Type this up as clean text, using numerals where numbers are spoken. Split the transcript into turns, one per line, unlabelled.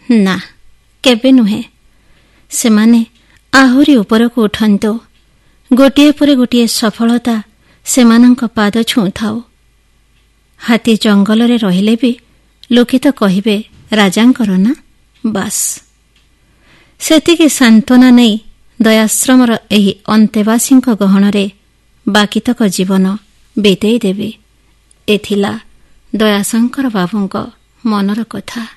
ନା, କେବେ ନୁହେଁ। ସେମାନେ ଆହୁରି ଉପରକୁ ଉଠନ୍ତୁ। ଗୋଟିଏ ପରେ ଗୋଟିଏ ସଫଳତା ସେମାନଙ୍କ ପାଦ ଛୁଉଁଥାଉ। ହାତୀ ଜଙ୍ଗଲରେ ରହିଲେ ବି ଲୋକେ ତ କହିବେ ରାଜାଙ୍କର ନା। ବାସ୍ ସେତିକି ସାନ୍ତ୍ୱନା ନେଇ ଦୟାଶ୍ରମର ଏହି ଅନ୍ତେବାସୀଙ୍କ ଗହଣରେ ବାକିତକ ଜୀବନ ବିତେଇ ଦେବି। ଏ ଥିଲା ଦୟାଶଙ୍କର ବାବୁଙ୍କ ମନର କଥା।